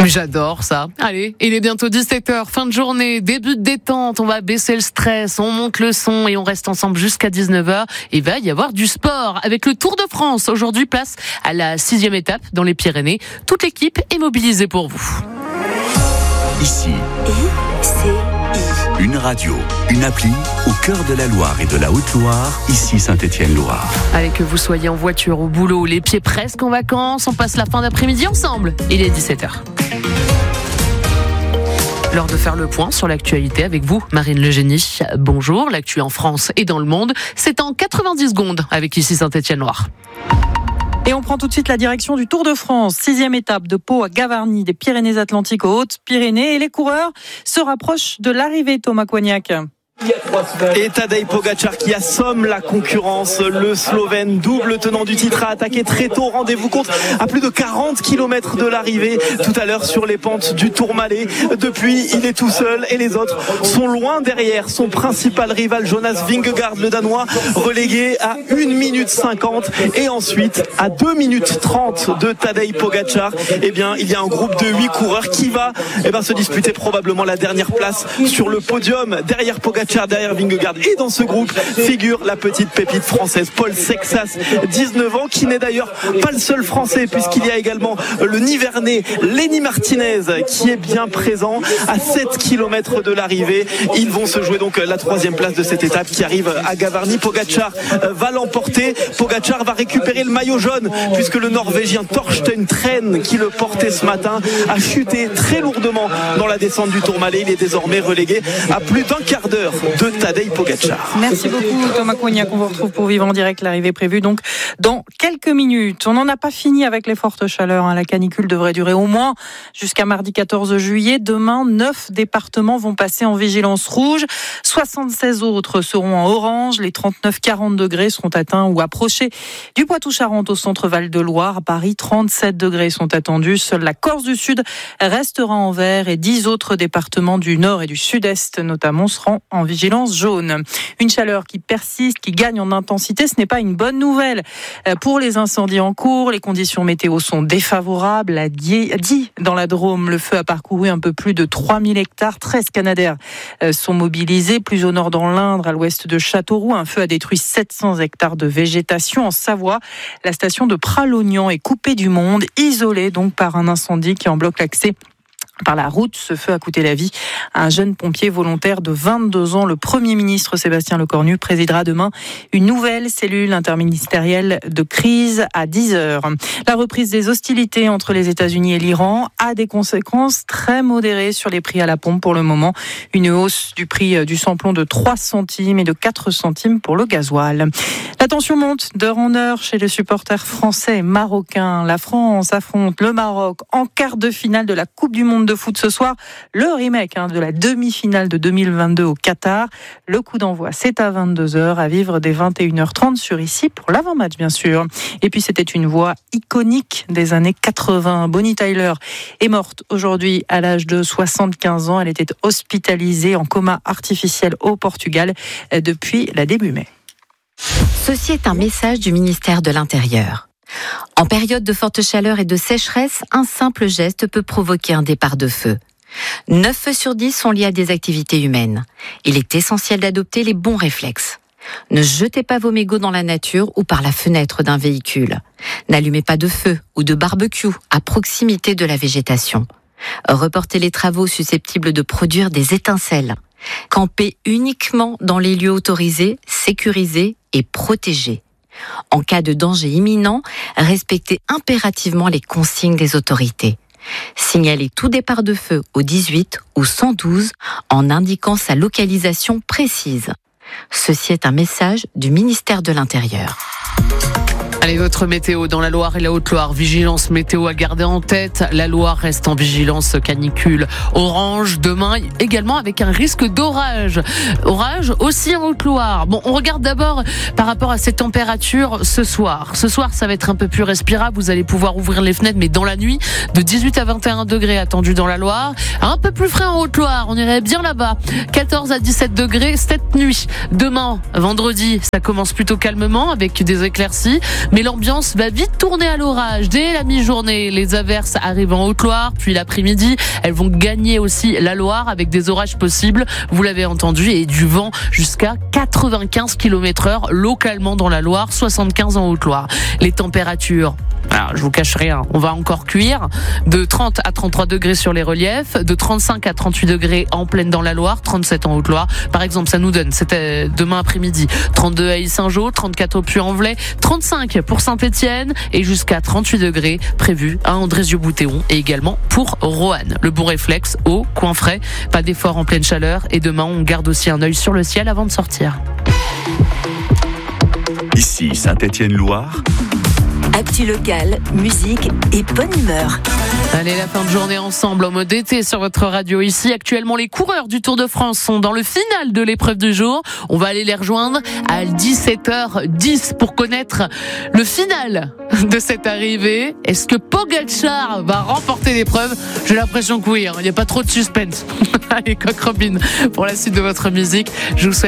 J'adore ça. Allez, il est bientôt 17h, fin de journée, début de détente, on va baisser le stress, on monte le son et on reste ensemble jusqu'à 19h. Il va y avoir du sport avec le Tour de France. Aujourd'hui, place à la 6e étape dans les Pyrénées. Toute l'équipe est mobilisée pour vous. Ici, une radio, une appli au cœur de la Loire et de la Haute-Loire, ici Saint-Étienne-Loire. Allez, que vous soyez en voiture, au boulot, les pieds presque en vacances, on passe la fin d'après-midi ensemble. Il est 17h. L'heure de faire le point sur l'actualité avec vous, Marine Legénie. Bonjour, l'actu en France et dans le monde, c'est en 90 secondes avec ici Saint-Étienne-Loire. Et on prend tout de suite la direction du Tour de France. 6e étape de Pau à Gavarnie, des Pyrénées-Atlantiques aux Hautes-Pyrénées. Et les coureurs se rapprochent de l'arrivée, Thomas Coignac. Et Tadej Pogačar qui assomme la concurrence. Le Slovène, double tenant du titre, a attaqué très tôt. Rendez-vous compte, à plus de 40 km de l'arrivée tout à l'heure sur les pentes du Tourmalet. Depuis, il est tout seul et les autres sont loin derrière. Son principal rival, Jonas Vingegaard, le Danois, relégué à 1 minute 50 et ensuite à 2 minutes 30 de Tadej Pogačar. Eh bien, il y a un groupe de 8 coureurs qui va se disputer probablement la dernière place sur le podium derrière Pogačar, derrière Vingegaard. Et dans ce groupe figure la petite pépite française Paul Sexas, 19 ans, qui n'est d'ailleurs pas le seul français, puisqu'il y a également le Nivernais Lenny Martinez qui est bien présent à 7 km de l'arrivée. Ils vont se jouer donc la 3e place de cette étape qui arrive à Gavarnie. Pogačar va l'emporter. Pogačar va récupérer le maillot jaune, puisque le Norvégien Torstein Tren, qui le portait ce matin, a chuté très lourdement dans la descente du Tourmalet. Il est désormais relégué à plus d'1 quart d'heure de Tadej Pogačar. Merci beaucoup Thomas Coignac. On vous retrouve pour vivre en direct l'arrivée prévue donc dans quelques minutes. On n'en a pas fini avec les fortes chaleurs. La canicule devrait durer au moins jusqu'à mardi 14 juillet. Demain, 9 départements vont passer en vigilance rouge. 76 autres seront en orange. Les 39-40 degrés seront atteints ou approchés du Poitou-Charentes au centre Val-de-Loire. À Paris, 37 degrés sont attendus. Seule la Corse du Sud restera en vert et 10 autres départements du nord et du sud-est notamment seront en vigilance jaune. Une chaleur qui persiste, qui gagne en intensité, ce n'est pas une bonne nouvelle. Pour les incendies en cours, les conditions météo sont défavorables. À Die, dans la Drôme, le feu a parcouru un peu plus de 3000 hectares. 13 Canadair sont mobilisés. Plus au nord dans l'Indre, à l'ouest de Châteauroux, un feu a détruit 700 hectares de végétation. En Savoie, la station de Pralognan est coupée du monde, isolée donc par un incendie qui en bloque l'accès par la route. Ce feu a coûté la vie à un jeune pompier volontaire de 22 ans. Le Premier ministre Sébastien Lecornu présidera demain une nouvelle cellule interministérielle de crise à 10h. La reprise des hostilités entre les États-Unis et l'Iran a des conséquences très modérées sur les prix à la pompe pour le moment. Une hausse du prix du samplon de 3 centimes et de 4 centimes pour le gasoil. La tension monte d'heure en heure chez les supporters français et marocains. La France affronte le Maroc en quart de finale de la Coupe du Monde de foot ce soir, le remake de la demi-finale de 2022 au Qatar. Le coup d'envoi, c'est à 22h, à vivre dès 21h30 sur Ici pour l'avant-match bien sûr. Et puis c'était une voix iconique des années 80. Bonnie Tyler est morte aujourd'hui à l'âge de 75 ans. Elle était hospitalisée en coma artificiel au Portugal depuis la début mai. Ceci est un message du ministère de l'Intérieur. En période de forte chaleur et de sécheresse, un simple geste peut provoquer un départ de feu. 9 feux sur 10 sont liés à des activités humaines. Il est essentiel d'adopter les bons réflexes. Ne jetez pas vos mégots dans la nature ou par la fenêtre d'un véhicule. N'allumez pas de feu ou de barbecue à proximité de la végétation. Reportez les travaux susceptibles de produire des étincelles. Campez uniquement dans les lieux autorisés, sécurisés et protégés. En cas de danger imminent, respectez impérativement les consignes des autorités. Signalez tout départ de feu au 18 ou 112 en indiquant sa localisation précise. Ceci est un message du ministère de l'Intérieur. Allez, votre météo dans la Loire et la Haute-Loire. Vigilance météo à garder en tête. La Loire reste en vigilance canicule orange. Demain, également avec un risque d'orage. Orage aussi en Haute-Loire. Bon, on regarde d'abord par rapport à ces températures ce soir. Ce soir, ça va être un peu plus respirable. Vous allez pouvoir ouvrir les fenêtres, mais dans la nuit, de 18 à 21 degrés attendus dans la Loire. Un peu plus frais en Haute-Loire. On irait bien là-bas. 14 à 17 degrés cette nuit. Demain, vendredi, ça commence plutôt calmement avec des éclaircies. Mais l'ambiance va vite tourner à l'orage. Dès la mi-journée, les averses arrivent en Haute-Loire, puis l'après-midi, elles vont gagner aussi la Loire avec des orages possibles, vous l'avez entendu, et du vent jusqu'à 95 km/h localement dans la Loire, 75 en Haute-Loire. Les températures, alors, je vous cache rien, on va encore cuire. De 30 à 33 degrés sur les reliefs, de 35 à 38 degrés en plaine dans la Loire, 37 en Haute-Loire. Par exemple, ça nous donne, c'était demain après-midi, 32 à Ille-Saint-Jean, 34 au Puy-en-Velay, 35 pour Saint-Étienne et jusqu'à 38 degrés prévus à Andrézieux-Boutéon et également pour Roanne. Le bon réflexe, eau, coin frais, pas d'effort en pleine chaleur et demain on garde aussi un œil sur le ciel avant de sortir. Ici Saint-Étienne-Loire. Actu locale, musique et bonne humeur. Allez, la fin de journée ensemble en mode été sur votre radio ici. Actuellement, les coureurs du Tour de France sont dans le final de l'épreuve du jour. On va aller les rejoindre à 17h10 pour connaître le final de cette arrivée. Est-ce que Pogačar va remporter l'épreuve? J'ai l'impression que oui, il n'y a pas trop de suspense. Allez, Coq Robin pour la suite de votre musique. Je vous souhaite